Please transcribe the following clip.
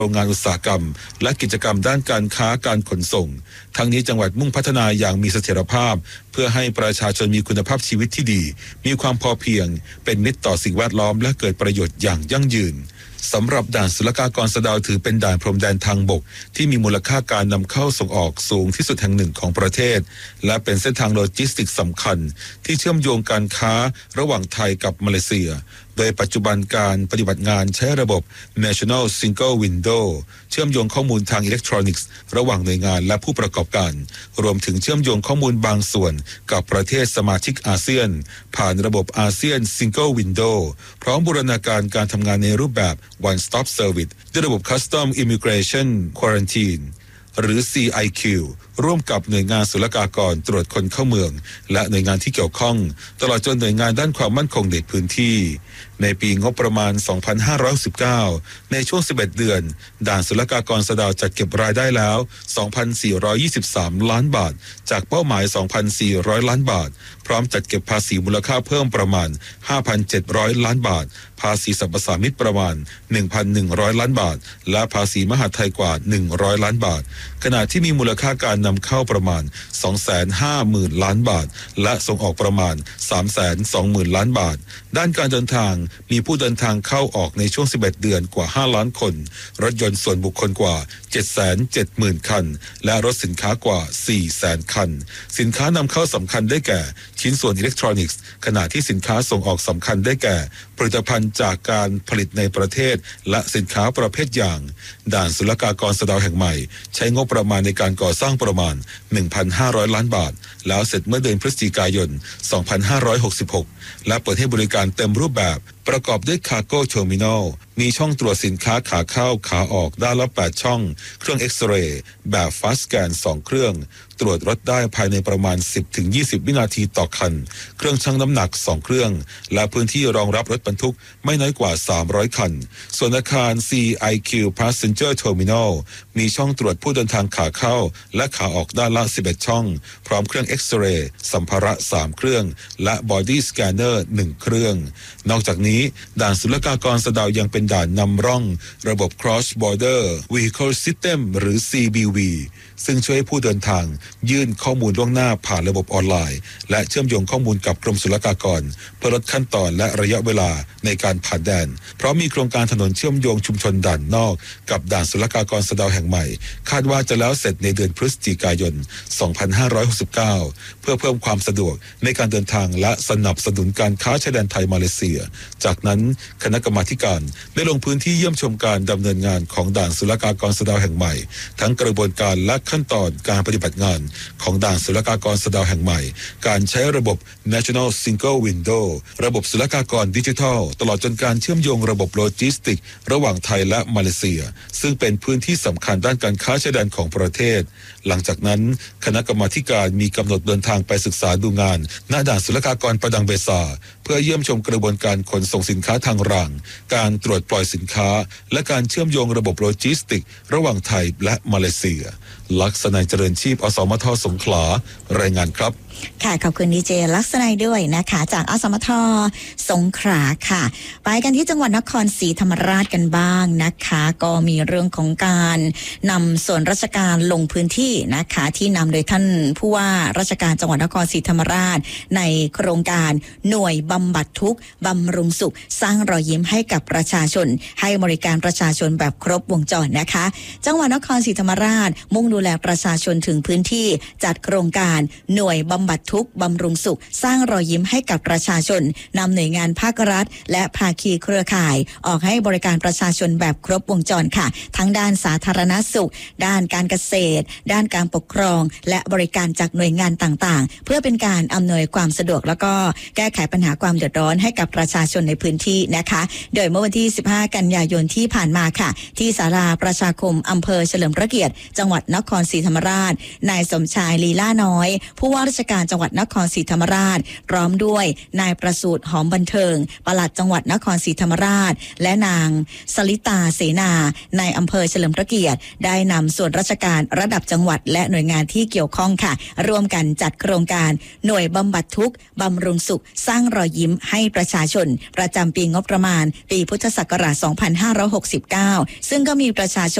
โรงงานอุตสาหกรรมและกิจกรรมด้านการค้าการขนส่งทั้งนี้จังหวัดมุ่งพัฒนาอย่างมีเสถียรภาพเพื่อให้ประชาชนมีคุณภาพชีวิตที่ดีมีความพอเพียงเป็นมิตรต่อสิ่งแวดล้อมและเกิดประโยชน์อย่างยั่งยืนสำหรับด่านศุลกากรสะเดาถือเป็นด่านพรมแดนทางบกที่มีมูลค่าการนำเข้าส่งออกสูงที่สุดแห่งหนึ่งของประเทศและเป็นเส้นทางโลจิสติกส์สำคัญที่เชื่อมโยงการค้าระหว่างไทยกับมาเลเซียโดยปัจจุบันการปฏิบัติงานใช้ระบบ National Single Window เชื่อมโยงข้อมูลทางอิเล็กทรอนิกส์ระหว่างหน่วยงานและผู้ประกอบการรวมถึงเชื่อมโยงข้อมูลบางส่วนกับประเทศสมาชิกอาเซียนผ่านระบบอาเซียน Single Window พร้อมบูรณาการการทำงานในรูปแบบ One Stop Service ด้วยระบบ Custom Immigration Quarantine หรือ CIQ ร่วมกับหน่วยงานศุลกากรตรวจคนเข้าเมืองและหน่วยงานที่เกี่ยวข้องตลอดจนหน่วยงานด้านความมั่นคงในพื้นที่ในปีงบประมาณ 2519 ในช่วง 11 เดือนด่านศุลกากรสะเดาจัดเก็บรายได้แล้ว 2,423 ล้านบาทจากเป้าหมาย 2,400 ล้านบาทพร้อมจัดเก็บภาษีมูลค่าเพิ่มประมาณ 5,700 ล้านบาทภาษีสรรพสามิตประมาณ 1,100 ล้านบาทและภาษีมหาดไทยกว่า 100 ล้านบาทขณะที่มีมูลค่าการนำเข้าประมาณ 250,000 ล้านบาทและส่งออกประมาณ 320,000 ล้านบาทด้านการเดินทางมีผู้เดินทางเข้าออกในช่วง 11 เดือนกว่า 5 ล้านคนรถยนต์ส่วนบุคคลกว่า 770,000 คันและรถสินค้ากว่า 400,000 คันสินค้านำเข้าสำคัญได้แก่ชิ้นส่วนอิเล็กทรอนิกส์ขณะที่สินค้าส่งออกสำคัญได้แก่ผลิตภัณฑ์จากการผลิตในประเทศและสินค้าประเภทอย่างด่านศุลกากรสะเดาแห่งใหม่ใช้งบประมาณในการก่อสร้างประมาณ 1,500 ล้านบาทแล้วเสร็จเมื่อเดือนพฤศจิกายน 2566 และเปิดให้บริการเต็มรูปแบบประกอบด้วย Cargo Terminal มีช่องตรวจสินค้าขาเข้าขาออกด้านละ 8 ช่องเครื่องเอ็กซเรย์แบบ Fast Scan 2 เครื่องตรวจรถได้ภายในประมาณ 10-20 วินาทีต่อคันเครื่องชั่งน้ำหนัก 2 เครื่องและพื้นที่รองรับรถบรรทุกไม่น้อยกว่า 300 คันส่วนอาคาร CIQ Passenger Terminal มีช่องตรวจผู้เดินทางขาเข้าและขาออกด้านละ 11 ช่องพร้อมเครื่องเอ็กซเรย์สัมภาระ 3 เครื่องและ Body Scanner 1 เครื่องนอกจากนี้ด่านศุลกากรสะเดายังเป็นด่านนำร่องระบบ Cross Border Vehicle System หรือ CBV ซึ่งช่วยให้ผู้เดินทางยื่นข้อมูลล่วงหน้าผ่านระบบออนไลน์และเชื่อมโยงข้อมูลกับกรมศุลกากรเพื่อลดขั้นตอนและระยะเวลาในการผ่านแดนเพราะมีโครงการถนนเชื่อมโยงชุมชนด่านนอกกับด่านศุลกากรสะเดาแห่งใหม่คาดว่าจะแล้วเสร็จในเดือนพฤศจิกายน 2569 เพื่อเพิ่มความสะดวกในการเดินทางและสนับสนุนการค้าชายแดนไทยมาเลเซียจากนั้นคณะกรรมาธิการได้ลงพื้นที่เยี่ยมชมการดำเนินงานของด่านศุลกากรสะเดาแห่งใหม่ทั้งกระบวนการและขั้นตอนการปฏิบัติงานของด่านศุลกากรสะเดาแห่งใหม่การใช้ระบบ National Single Window ระบบศุลกากรดิจิทัลตลอดจนการเชื่อมโยงระบบโลจิสติกระหว่างไทยและมาเลเซียซึ่งเป็นพื้นที่สำคัญด้านการค้าชายแดนของประเทศหลังจากนั้นคณะกรรมาธิการมีกำหนดเดินทางไปศึกษาดูงานณด่านศุลกากรประดังเบซาเพื่อเยี่ยมชมกระบวนการขนส่งสินค้าทางรางการตรวจปล่อยสินค้าและการเชื่อมโยงระบบโลจิสติกระหว่างไทยและมาเลเซียลักษณัยเจริญชีพอสมทสงขลารายงานครับค่ะขอบคุณดีเจลักษณัยด้วยนะคะจากอสมทสงขลาค่ะไปกันที่จังหวัดนครศรีธรรมราชกันบ้างนะคะก็มีเรื่องของการนำส่วนราชการลงพื้นที่นะคะที่นำโดยท่านผู้ว่าราชการจังหวัดนครศรีธรรมราชในโครงการหน่วยบำบัดทุกข์บำรุงสุขสร้างรอยยิ้มให้กับประชาชนให้บริการประชาชนแบบครบวงจรนะคะจังหวัดนครศรีธรรมราชมุ่งดูแลประชาชนถึงพื้นที่จัดโครงการหน่วยบำบัดทุกข์บำรุงสุขสร้างรอยยิ้มให้กับประชาชนนำหน่วยงานภาครัฐและภาคีเครือข่ายออกให้บริการประชาชนแบบครบวงจรค่ะทั้งด้านสาธารณสุขด้านการเกษตรด้านการปกครองและบริการจากหน่วยงานต่างๆเพื่อเป็นการอำนวยความสะดวกแล้วก็แก้ไขปัญหาความเดือดร้อนให้กับประชาชนในพื้นที่นะคะโดยเมื่อวันที่ 15 กันยายนที่ผ่านมาค่ะที่ศาลาประชาคมอำเภอเฉลิมพระเกียรติจังหวัดนครศรีธรรมราชนายสมชายลีลาน้อยผู้ว่าราชการจังหวัดนครศรีธรรมราชพร้อมด้วยนายประสูติหอมบันเทิงปลัดจังหวัดนครศรีธรรมราชและนางสลิตาเสนาในอำเภอเฉลิมพระเกียรติได้นำส่วนราชการระดับจังหวัดและหน่วยงานที่เกี่ยวข้องค่ะร่วมกันจัดโครงการหน่วยบำบัดทุกข์บำรุงสุขสร้างรอยยิ้มให้ประชาชนประจำปีงบประมาณปีพุทธศักราช 2569 ซึ่งก็มีประชาชน